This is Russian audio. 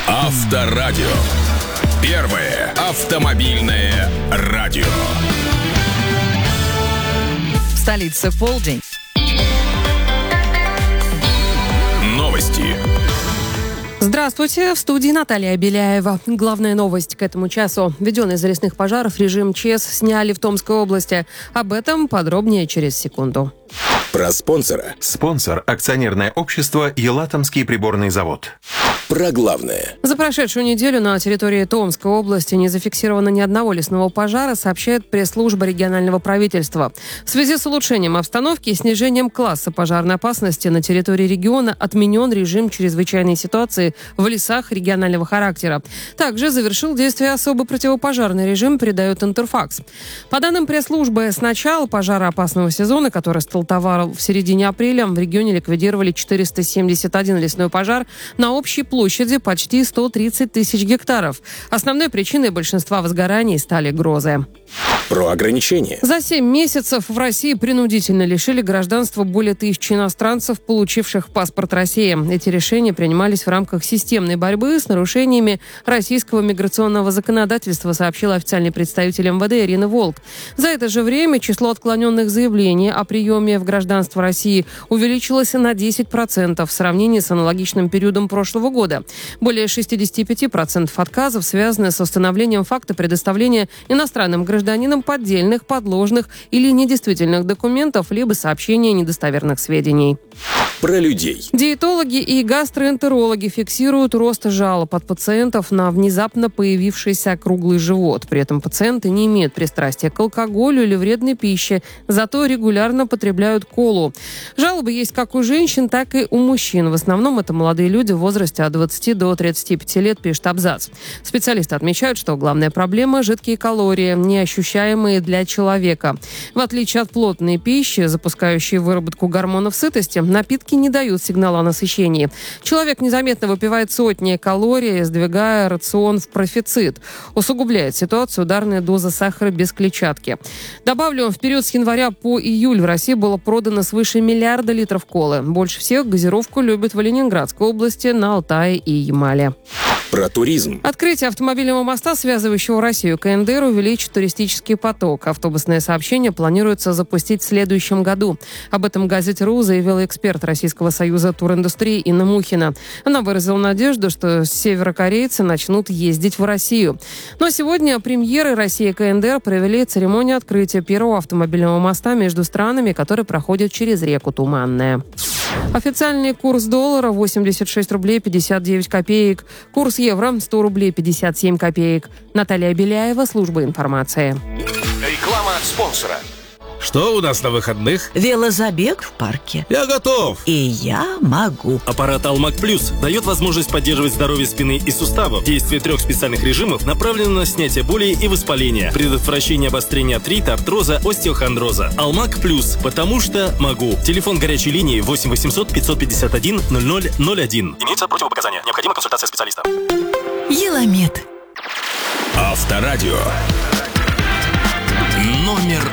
Авторадио. Первое автомобильное радио. В столице полдень. Новости. Здравствуйте, в студии Наталья Беляева. Главная новость к этому часу. Введенный из-за лесных пожаров режим ЧС сняли в Томской области. Об этом подробнее через секунду. Про спонсора. Спонсор – акционерное общество «Елатомский приборный завод». Про главное. За прошедшую неделю на территории Томской области не зафиксировано ни одного лесного пожара, сообщает пресс-служба регионального правительства. В связи с улучшением обстановки и снижением класса пожарной опасности на территории региона отменен режим чрезвычайной ситуации в лесах регионального характера. Также завершил действие особый противопожарный режим, передает Интерфакс. По данным пресс-службы, с начала пожароопасного сезона, который стартовал в середине апреля, в регионе ликвидировали 471 лесной пожар на общей площади почти 130 тысяч гектаров. Основной причиной большинства возгораний стали грозы. Про ограничения. За 7 месяцев в России принудительно лишили гражданства более 1000 иностранцев, получивших паспорт России. Эти решения принимались в рамках системной борьбы с нарушениями российского миграционного законодательства, сообщила официальный представитель МВД Ирина Волк. За это же время число отклоненных заявлений о приеме в гражданство России увеличилось на 10% в сравнении с аналогичным периодом прошлого года. Более 65% отказов связаны с установлением факта предоставления иностранным гражданинам поддельных, подложных или недействительных документов, либо сообщения недостоверных сведений. Про людей. Диетологи и гастроэнтерологи фиксируют рост жалоб от пациентов на внезапно появившийся округлый живот. При этом пациенты не имеют пристрастия к алкоголю или вредной пище, зато регулярно потребляют колу. Жалобы есть как у женщин, так и у мужчин. В основном это молодые люди в возрасте от 20 до 35 лет, пишет Абзац. Специалисты отмечают, что главная проблема – жидкие калории, неощущаемые для человека. В отличие от плотной пищи, запускающей выработку гормонов сытости, напитки не дают сигнала о насыщении. Человек незаметно выпивает сотни калорий, сдвигая рацион в профицит. Усугубляет ситуацию ударная доза сахара без клетчатки. Добавлю, в период с января по июль в России было продано свыше 1 миллиарда литров колы. Больше всех газировку любят в Ленинградской области, на Алтае и Ямале. Про туризм. Открытие автомобильного моста, связывающего Россию и КНДР, увеличит туристический поток. Автобусное сообщение планируется запустить в следующем году. Об этом «Газете.ру» заявила эксперт Российского союза туриндустрии Инна Мухина. Она выразила надежду, что северокорейцы начнут ездить в Россию. Но сегодня премьеры России и КНДР провели церемонию открытия первого автомобильного моста между странами, который проходит через реку Туманная. Официальный курс доллара 86 рублей 59 копеек. Курс евро 100 рублей 57 копеек. Наталья Беляева, служба информации. Реклама спонсора. Что у нас на выходных? Велозабег в парке. Я готов. И я могу. Аппарат Алмаг Плюс дает возможность поддерживать здоровье спины и суставов. Действие 3 специальных режимов направлено на снятие боли и воспаления, предотвращение обострения артрита, артроза, остеохондроза. Алмаг Плюс, потому что могу. Телефон горячей линии 8 800 551 0001. Имеются противопоказания. Необходима консультация специалиста. Еламед. Авторадио. Номер